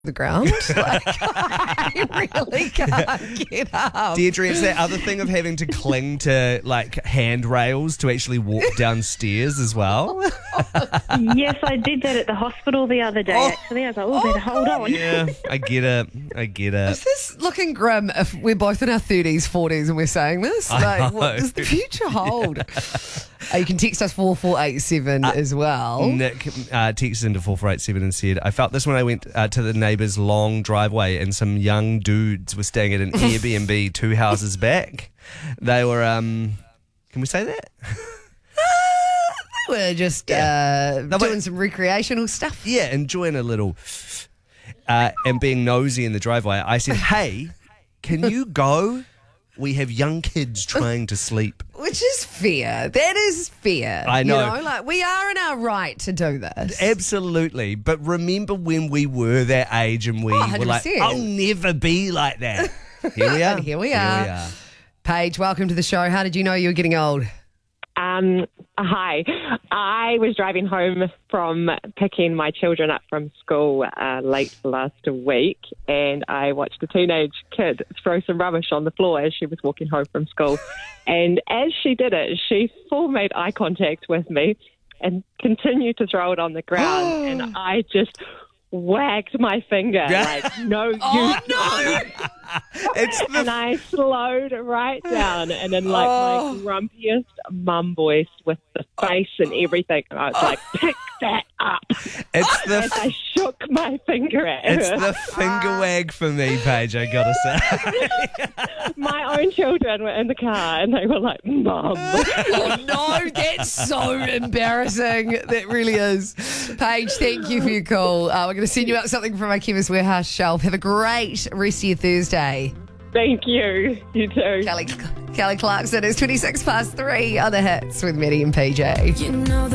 the ground. Like, I really can't get up. Deirdre, it's that other thing of having to cling to like handrails to actually walk downstairs as well. Yes, I did that at the hospital the other day, actually. I was like, better hold on. Yeah, I get it. Is this looking grim if we're both in our 30s, 40s and we're saying this? Like, what does the future hold? You can text us 4487 as well. Nick texted into 4487 and said, I felt this when I went to the neighbour's long driveway and some young dudes were staying at an Airbnb 2 houses back. They were, can we say that? We're just doing some recreational stuff. Yeah, enjoying a little and being nosy in the driveway. I said, hey, can you go? We have young kids trying to sleep. Which is fair. That is fair. I know. You know, like we are in our right to do this. Absolutely. But remember when we were that age and we were like, I'll never be like that. Here we are. And here we are. Paige, welcome to the show. How did you know you were getting old? Hi. I was driving home from picking my children up from school late last week, and I watched a teenage kid throw some rubbish on the floor as she was walking home from school. And as she did it, she full made eye contact with me and continued to throw it on the ground. And I just wagged my finger like, no, you don't. And I slowed right down, and in like my grumpiest mum voice with the face and everything, I was like, pick that up. It's the as I shook my finger at her. It's the finger wag for me, Paige, I gotta say. My own children were in the car and they were like, Mum. Oh no, that's so embarrassing. That really is. Paige, thank you for your call. We're going to send you out something from our Chemist Warehouse shelf. Have a great rest of your Thursday. Thank you. You too. Kelly Clarkson is 3 on the hits with Maddie and PJ. You know